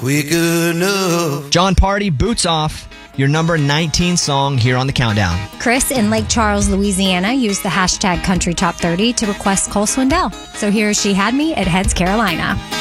quick enough. John Party, Boots Off, your number 19 song here on the Countdown. Chris in Lake Charles, Louisiana, used the hashtag Country Top 30 to request Cole Swindell. So here is She Had Me at Heads, Carolina.